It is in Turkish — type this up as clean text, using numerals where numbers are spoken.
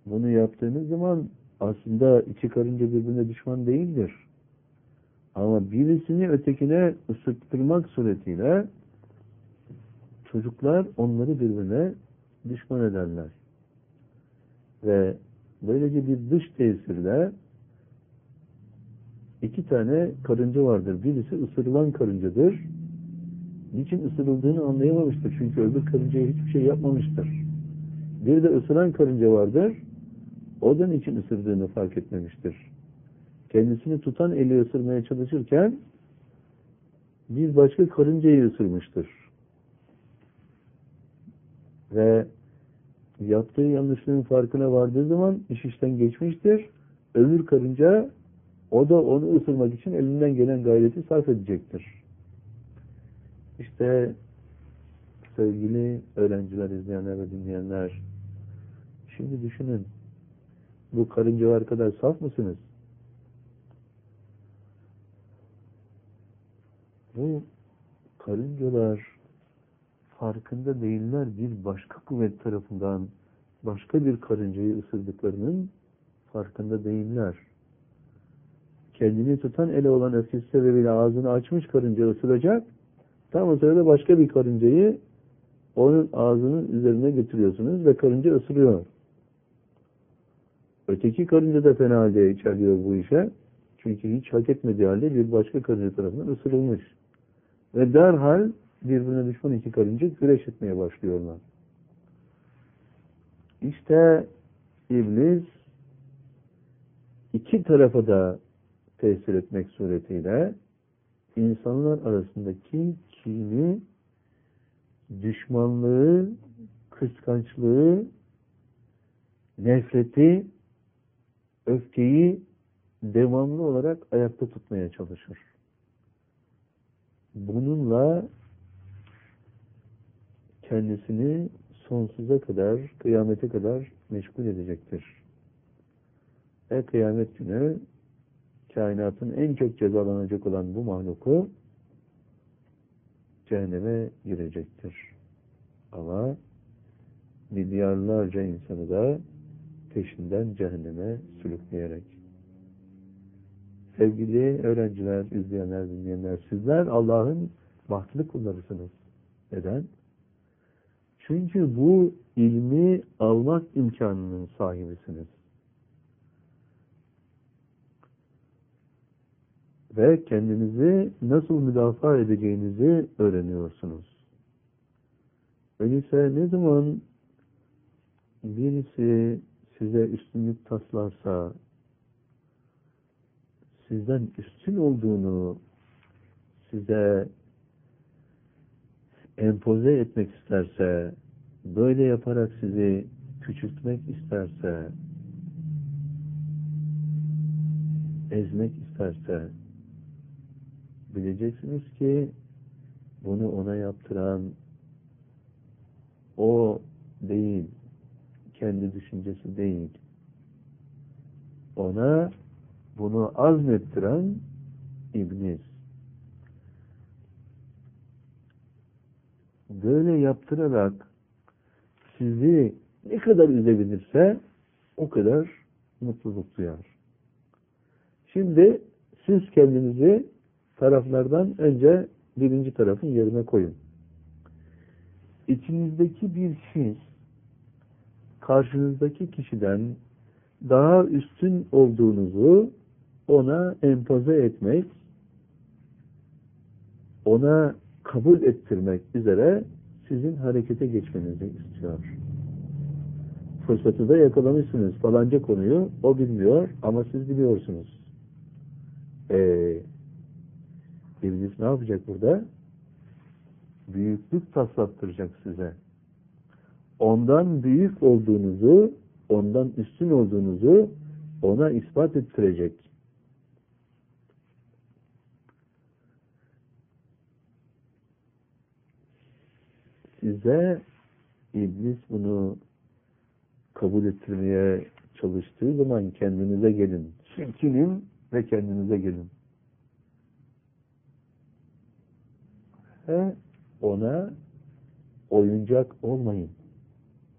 Bunu yaptığınız zaman aslında iki karınca birbirine düşman değildir. Ama birisini ötekine ısıttırmak suretiyle çocuklar onları birbirine düşman ederler. Ve böylece bir dış tesirle iki tane karınca vardır. Birisi ısırılan karıncadır. Niçin ısırıldığını anlayamamıştır. Çünkü öbür karıncaya hiçbir şey yapmamıştır. Bir de ısıran karınca vardır. O da niçin ısırdığını fark etmemiştir. Kendisini tutan eli ısırmaya çalışırken bir başka karıncayı ısırmıştır. Ve yaptığı yanlışlığın farkına vardığı zaman iş işten geçmiştir. Öbür karınca o da onu ısırmak için elinden gelen gayreti sarf edecektir. İşte sevgili öğrenciler, izleyenler ve dinleyenler, şimdi düşünün, bu karıncalar kadar saf mısınız? Bu karıncalar farkında değiller, bir başka kuvvet tarafından başka bir karıncayı ısırdıklarının farkında değiller. Kendini tutan ele olan öfkesi sebebiyle ağzını açmış karınca ısıracak, tam o sırada başka bir karıncayı onun ağzının üzerine götürüyorsunuz ve karınca ısırıyor. Öteki karınca da fena halde içerliyor bu işe. Çünkü hiç hak etmediği halde bir başka karınca tarafından ısırılmış. Ve derhal birbirine düşman iki karınca güreş etmeye başlıyorlar. İşte iblis iki tarafa da tesir etmek suretiyle insanlar arasındaki kini, düşmanlığı, kıskançlığı, nefreti, öfkeyi devamlı olarak ayakta tutmaya çalışır. Bununla kendisini sonsuza kadar, kıyamete kadar meşgul edecektir. Ve kıyamet günü kainatın en çok cezalanacak olan bu mahluku cehenneme girecektir. Ama milyarlarca insanı da peşinden cehenneme sürükleyerek. Sevgili öğrenciler, izleyenler, dinleyenler, sizler Allah'ın bahtlı kullarısınız. Neden? Çünkü bu ilmi almak imkanının sahibisiniz. Ve kendinizi nasıl müdafaa edeceğinizi öğreniyorsunuz. Öyleyse ne zaman birisi size üstünlük taslarsa, sizden üstün olduğunu size empoze etmek isterse, böyle yaparak sizi küçültmek isterse, ezmek isterse, bileceksiniz ki bunu ona yaptıran o değil, kendi düşüncesi değil. Ona bunu azmettiren iblis. Böyle yaptırarak sizi ne kadar üzebilirse o kadar mutluluk duyar. Şimdi siz kendinizi taraflardan önce birinci tarafın yerine koyun. İçinizdeki bir his karşınızdaki kişiden daha üstün olduğunuzu ona empoze etmek, ona kabul ettirmek üzere sizin harekete geçmenizi istiyor. Fırsatı da yakalamışsınız. Falanca konuyu o bilmiyor ama siz biliyorsunuz. İblis ne yapacak burada? Büyüklük taslattıracak size. Ondan büyük olduğunuzu, ondan üstün olduğunuzu ona ispat ettirecek. Size iblis bunu kabul ettirmeye çalıştığı zaman kendinize gelin. Çekilin ve kendinize gelin. Ve ona oyuncak olmayın.